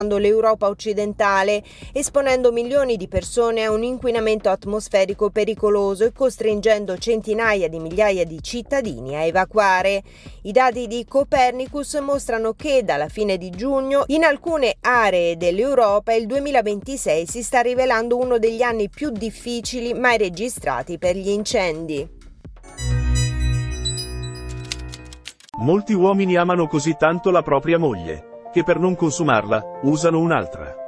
l'Europa occidentale, esponendo milioni di persone a un inquinamento atmosferico pericoloso e costringendo centinaia di migliaia di cittadini a evacuare. I dati di Copernicus mostrano che dalla fine di giugno in alcune aree dell'Europa il 2026 si sta rivelando uno degli anni più difficili mai registrati per gli incendi. Molti uomini amano così tanto la propria moglie, che per non consumarla, usano un'altra.